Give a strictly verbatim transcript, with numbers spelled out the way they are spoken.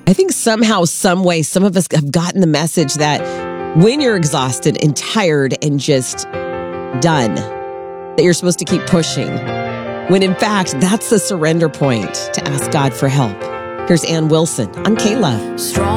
I think somehow, some way, some of us have gotten the message that when you're exhausted and tired and just done, that you're supposed to keep pushing. When in fact, that's the surrender point to ask God for help. Here's Ann Wilson on K-Love. Strong.